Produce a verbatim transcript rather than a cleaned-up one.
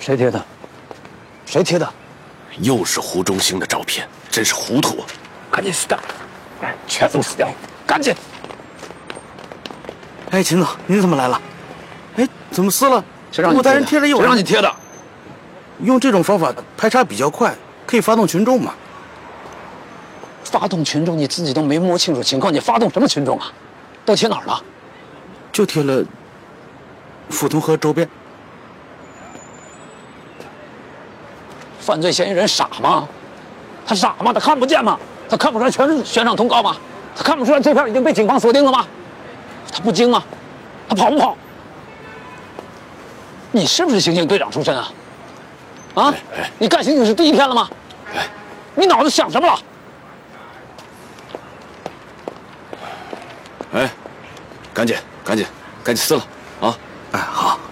谁贴的？谁贴的？ 又是胡忠兴的照片，真是糊涂啊！ 赶紧撕掉，全都撕掉，赶紧！ 哎，秦总，您怎么来了？哎，怎么撕了？ 谁让你我带人贴了一晚上。 谁让你贴的？ 用这种方法排查比较快，可以发动群众嘛？ 发动群众，你自己都没摸清楚情况，你发动什么群众啊？都贴哪儿了？ 就贴了抚通河周边。 犯罪嫌疑人傻吗？他傻吗？他看不见吗？他看不出来全是悬赏通告吗？他看不出来这片已经被警方锁定了吗？他不惊吗？他跑不跑？你是不是刑警队长出身啊？啊？你干刑警是第一天了吗？你脑子想什么了？ 哎，赶紧，赶紧，赶紧撕了！